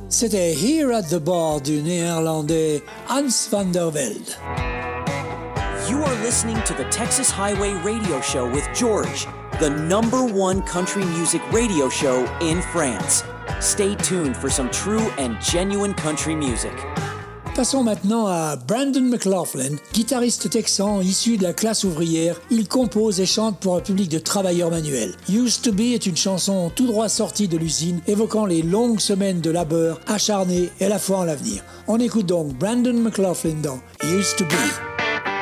C'était Here at the Bar du néerlandais Hans van der Velde. You are listening to the Texas Highway Radio Show with George, the #1 country music radio show in France. Stay tuned for some true and genuine country music. Passons maintenant à Brandon McLaughlin, guitariste texan issu de la classe ouvrière. Il compose et chante pour un public de travailleurs manuels. Used to Be est une chanson tout droit sortie de l'usine, évoquant les longues semaines de labeur acharné et la foi en l'avenir. On écoute donc Brandon McLaughlin dans Used to Be.